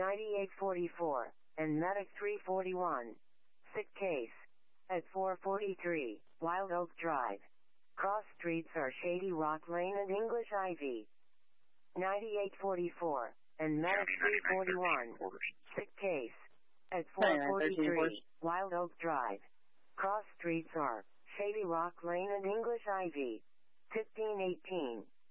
9844, and Medic 341. Sick case. At 443, Wild Oak Drive. Cross streets are Shady Rock Lane and English Ivy. 9844, and Medic 341. Sick case. At 443, Wild Oak Drive. Cross streets are Shady Rock Lane and English Ivy. 1518.